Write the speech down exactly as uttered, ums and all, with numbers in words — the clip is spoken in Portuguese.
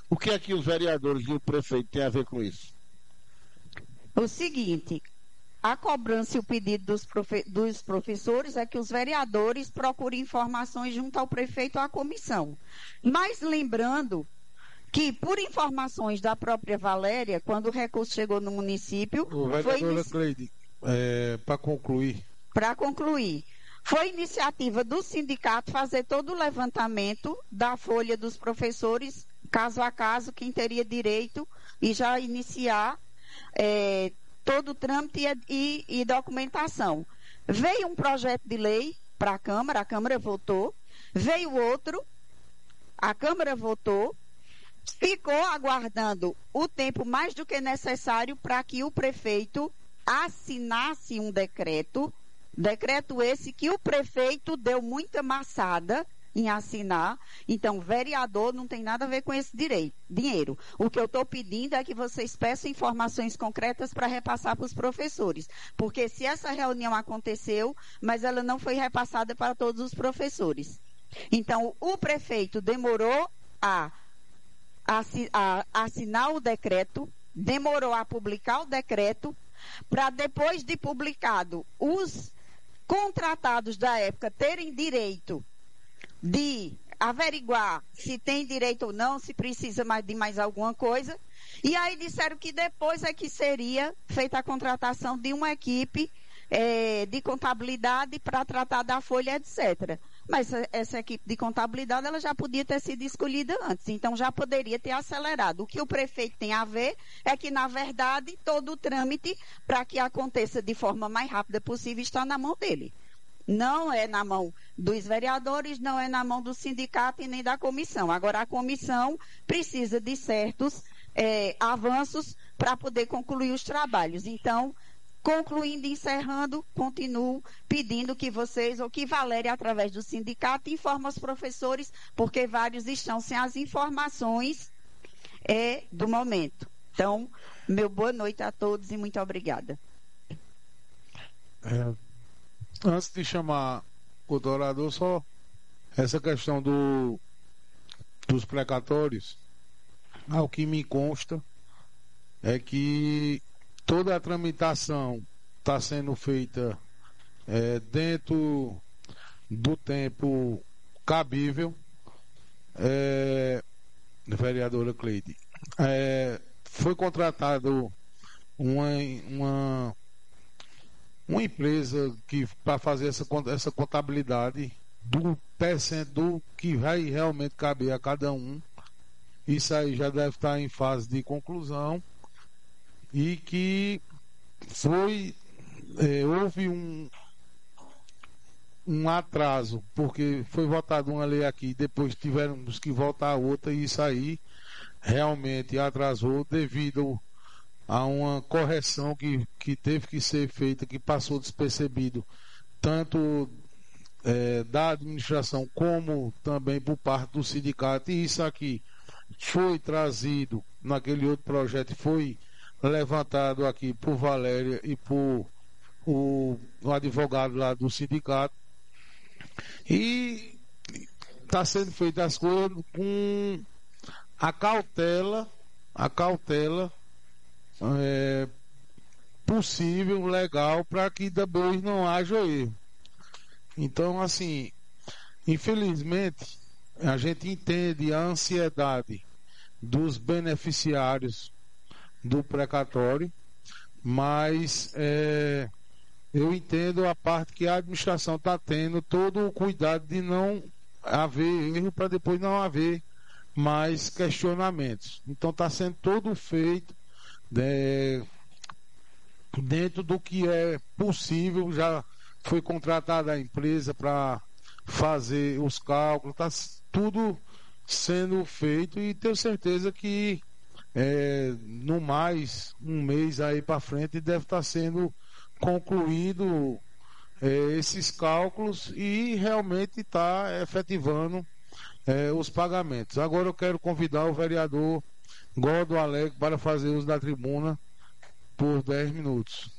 O que é que os vereadores e o prefeito têm a ver com isso? O seguinte, a cobrança e o pedido dos, profe dos professores é que os vereadores procurem informações junto ao prefeito ou à comissão. Mas lembrando que, por informações da própria Valéria, quando o recurso chegou no município... O vereadora Cleide, é, para concluir... Para concluir, foi iniciativa do sindicato fazer todo o levantamento da folha dos professores, caso a caso, quem teria direito, e já iniciar... É, todo o trâmite e, e, e documentação. Veio um projeto de lei para a Câmara, a Câmara votou, veio outro, a Câmara votou, ficou aguardando o tempo mais do que necessário para que o prefeito assinasse um decreto, decreto esse que o prefeito deu muita maçada em assinar. Então, vereador não tem nada a ver com esse direito, dinheiro. O que eu estou pedindo é que vocês peçam informações concretas para repassar para os professores. Porque se essa reunião aconteceu, mas ela não foi repassada para todos os professores. Então, o prefeito demorou a, a, a assinar o decreto, demorou a publicar o decreto, para depois de publicado, os contratados da época terem direito de averiguar se tem direito ou não, se precisa mais de mais alguma coisa. E aí disseram que depois é que seria feita a contratação de uma equipe é, de contabilidade para tratar da folha, etcétera. Mas essa, essa equipe de contabilidade ela já podia ter sido escolhida antes, então já poderia ter acelerado. O que o prefeito tem a ver é que, na verdade, todo o trâmite para que aconteça de forma mais rápida possível está na mão dele. Não é na mão dos vereadores, não é na mão do sindicato e nem da comissão. Agora, a comissão precisa de certos é, avanços para poder concluir os trabalhos. Então, concluindo e encerrando, continuo pedindo que vocês, ou que Valéria, através do sindicato, informe os professores, porque vários estão sem as informações é, do momento. Então, meu boa noite a todos e muito obrigada. É. Antes de chamar o dourador, só essa questão do, dos precatórios, ao que me consta, é que toda a tramitação está sendo feita é, dentro do tempo cabível. É, vereadora Cleide, é, foi contratado uma... uma uma empresa que para fazer essa, essa contabilidade do percento do que vai realmente caber a cada um. Isso aí já deve estar em fase de conclusão e que foi é, houve um um atraso, porque foi votada uma lei aqui, depois tivemos que votar outra, e isso aí realmente atrasou devido a uma correção que, que teve que ser feita, que passou despercebido, tanto é, da administração como também por parte do sindicato. E isso aqui foi trazido naquele outro projeto, foi levantado aqui por Valéria e por o, o advogado lá do sindicato. E está sendo feita as coisas com a cautela, a cautela É, possível, legal, para que depois não haja erro. Então, assim, infelizmente, a gente entende a ansiedade dos beneficiários do precatório, mas é, eu entendo a parte que a administração está tendo todo o cuidado de não haver erro, para depois não haver mais questionamentos. Então, está sendo todo feito É, dentro do que é possível. Já foi contratada a empresa para fazer os cálculos, está tudo sendo feito, e tenho certeza que é, no mais um mês aí para frente deve estar sendo concluído é, esses cálculos e realmente está efetivando é, os pagamentos. Agora eu quero convidar o vereador Godo Alegre para fazer uso da tribuna por dez minutos.